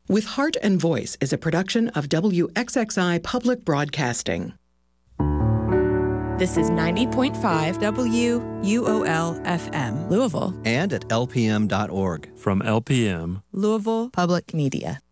With Heart and Voice is a production of WXXI Public Broadcasting. This is 90.5 WUOL-FM, Louisville. And at lpm.org. From LPM, Louisville Public Media.